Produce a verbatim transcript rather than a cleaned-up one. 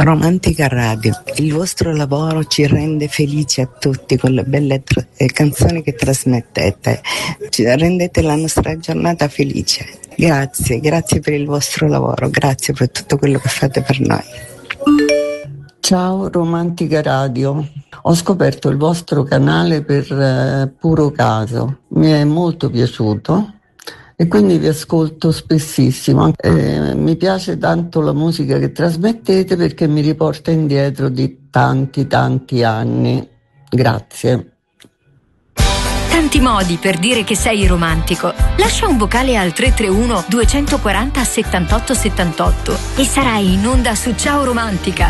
Romantica Radio, il vostro lavoro ci rende felici a tutti con le belle tra- canzoni che trasmettete, ci rendete la nostra giornata felice. Grazie, grazie per il vostro lavoro, grazie per tutto quello che fate per noi. Ciao Romantica Radio, ho scoperto il vostro canale per eh, puro caso, mi è molto piaciuto e quindi vi ascolto spessissimo. Eh, mi piace tanto la musica che trasmettete perché mi riporta indietro di tanti tanti anni. Grazie. Tanti modi per dire che sei romantico. Lascia un vocale al tre tre uno due quattro zero settantotto settantotto e sarai in onda su Ciao Romantica.